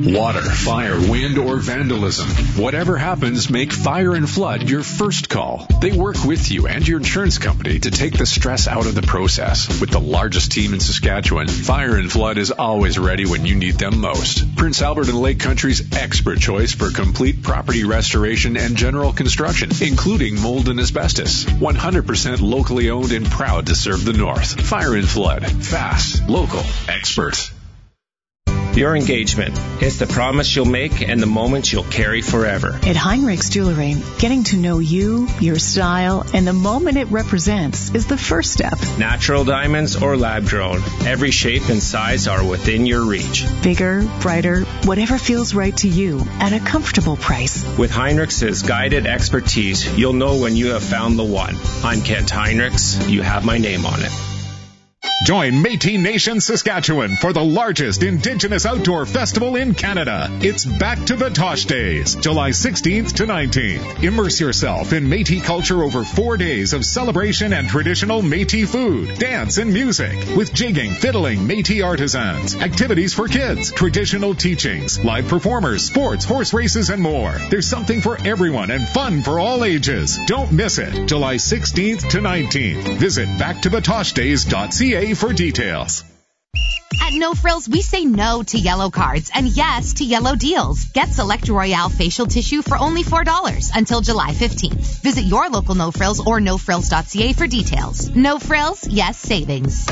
Water, fire, wind, or vandalism. Whatever happens, make Fire and Flood your first call. They work with you and your insurance company to take the stress out of the process. With the largest team in Saskatchewan, Fire and Flood is always ready when you need them most. Prince Albert and Lake Country's expert choice for complete property restoration and general construction, including mold and asbestos. 100% locally owned and proud to serve the North. Fire and Flood. Fast, local, expert. Your engagement is the promise you'll make and the moment you'll carry forever. At Heinrichs Jewelry, getting to know you, your style, and the moment it represents is the first step. Natural diamonds or lab-grown, every shape and size are within your reach. Bigger, brighter, whatever feels right to you at a comfortable price. With Heinrichs' guided expertise, you'll know when you have found the one. I'm Kent Heinrichs. You have my name on it. Join Métis Nation Saskatchewan for the largest Indigenous outdoor festival in Canada. It's Back to Batoche Days, July 16th to 19th. Immerse yourself in Métis culture over 4 days of celebration and traditional Métis food, dance, and music with jigging, fiddling, Métis artisans, activities for kids, traditional teachings, live performers, sports, horse races, and more. There's something for everyone and fun for all ages. Don't miss it. July 16th to 19th. Visit backtobatochedays.ca for details. At No Frills, we say no to yellow cards and yes to yellow deals. Get Select Royale facial tissue for only $4 until July 15th. Visit your local No Frills or nofrills.ca for details. No Frills, yes savings.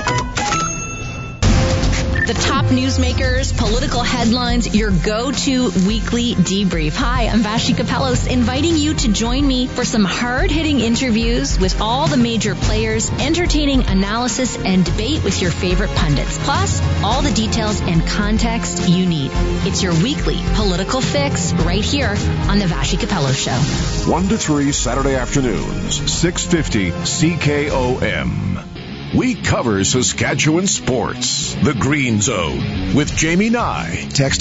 The top newsmakers, political headlines, your go-to weekly debrief. Hi, I'm Vashi Kapelos, inviting you to join me for some hard-hitting interviews with all the major players, entertaining analysis, and debate with your favorite pundits. Plus, all the details and context you need. It's your weekly political fix right here on The Vashi Kapelos Show. 1 to 3 Saturday afternoons, 650 CKOM. We cover Saskatchewan sports. The Green Zone with Jamie Nye. Text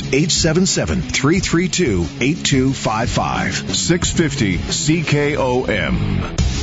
877-332-8255. 650 CKOM.